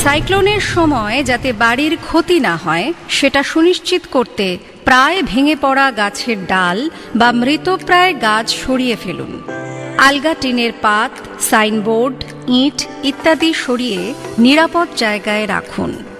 সাইক্লোনের সময় যাতে বাড়ির ক্ষতি না হয় সেটা সুনিশ্চিত করতে প্রায় ভেঙে পড়া গাছের ডাল বা মৃতপ্রায় গাছ সরিয়ে ফেলুন। আলগা টিনের পাত, সাইনবোর্ড, ইট ইত্যাদি সরিয়ে নিরাপদ জায়গায় রাখুন।